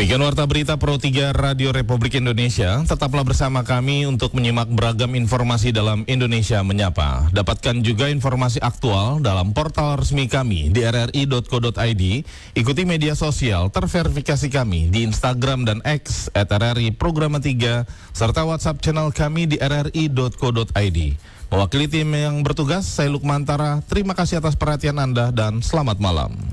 Demikian warta berita Pro 3 Radio Republik Indonesia. Tetaplah bersama kami untuk menyimak beragam informasi dalam Indonesia Menyapa. Dapatkan juga informasi aktual dalam portal resmi kami di rri.co.id. Ikuti media sosial terverifikasi kami di Instagram dan X @RRI Programa 3 serta WhatsApp channel kami di rri.co.id. Mewakili tim yang bertugas, saya Lukman Tara. Terima kasih atas perhatian Anda dan selamat malam.